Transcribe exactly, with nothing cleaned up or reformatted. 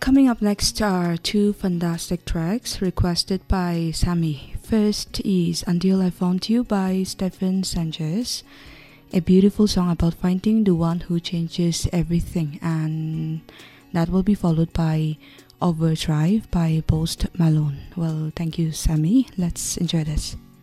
Coming up next are two fantastic tracks requested by Sammy. First is Until I Found You by Stephen Sanchez, a beautiful song about finding the one who changes everything, and that will be followed by Overdrive by Post Malone. Well, thank you, Sammy. Let's enjoy this.